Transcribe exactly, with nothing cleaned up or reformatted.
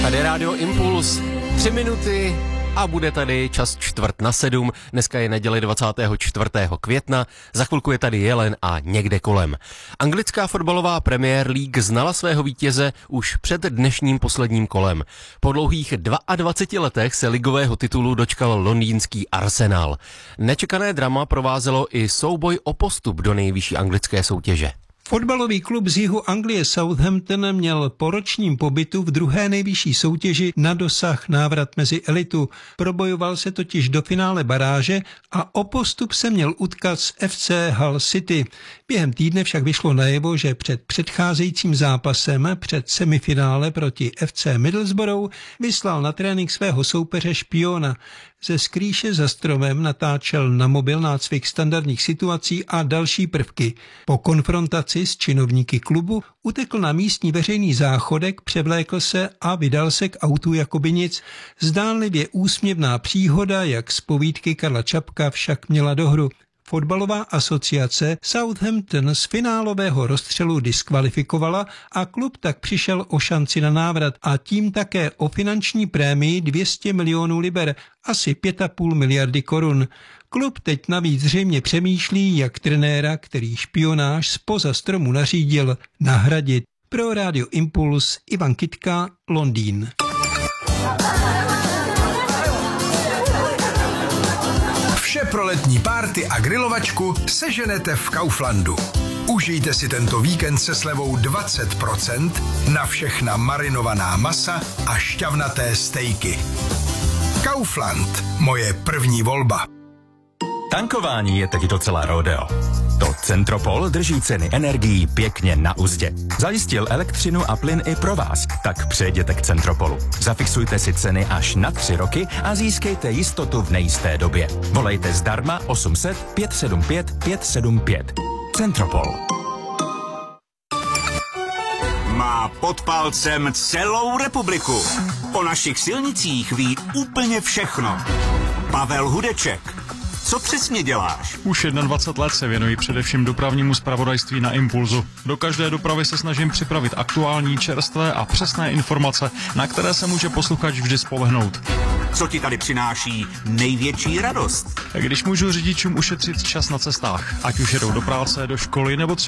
Tady Rádio Impuls, tři minuty a bude tady čas čtvrt na sedm. Dneska je neděle dvacátého čtvrtého května, za chvilku je tady Jelen a někde kolem. Anglická fotbalová Premier League znala svého vítěze už před dnešním posledním kolem. Po dlouhých dvaceti dvou letech se ligového titulu dočkal londýnský Arsenal. Nečekané drama provázelo i souboj o postup do nejvyšší anglické soutěže. Fotbalový klub z jihu Anglie Southampton měl po ročním pobytu v druhé nejvyšší soutěži na dosah návrat mezi elitu. Probojoval se totiž do finále baráže a o postup se měl utkat s F C Hull City. Během týdne však vyšlo najevo, že před předcházejícím zápasem před semifinále proti F C Middlesbrough vyslal na trénink svého soupeře špiona. Ze skrýše za stromem natáčel na mobil nácvik standardních situací a další prvky. Po konfrontaci s činovníky klubu utekl na místní veřejný záchodek, převlékl se a vydal se k autu jako by nic. Zdánlivě úsměvná příhoda, jak z povídky Karla Čapka, však měla dohru. Fotbalová asociace Southampton z finálového rozstřelu diskvalifikovala a klub tak přišel o šanci na návrat a tím také o finanční prémii dvě stě milionů liber, asi pět a půl miliardy korun. Klub teď navíc zřejmě přemýšlí, jak trenéra, který špionáž zpoza stromu nařídil, nahradit. Pro Rádio Impuls Ivan Kytka, Londýn. Vše pro letní párty a grilovačku seženete v Kauflandu. Užijte si tento víkend se slevou dvacet procent na všechna marinovaná masa a šťavnaté stejky. Kaufland, moje první volba. Tankování je teď docela rodeo. To Centropol drží ceny energií pěkně na uzdě. Zajistil elektřinu a plyn i pro vás, tak přejděte k Centropolu. Zafixujte si ceny až na tři roky a získejte jistotu v nejisté době. Volejte zdarma osm set pět sedm pět pět sedm pět. Centropol. Má pod palcem celou republiku. O našich silnicích ví úplně všechno. Pavel Hudeček. Co přesně děláš? Už dvacet jedna let se věnuji především dopravnímu zpravodajství na Impulzu. Do každé dopravy se snažím připravit aktuální, čerstvé a přesné informace, na které se může posluchač vždy spolehnout. Co ti tady přináší největší radost? Když můžu řidičům ušetřit čas na cestách, ať už jedou do práce, do školy nebo třeba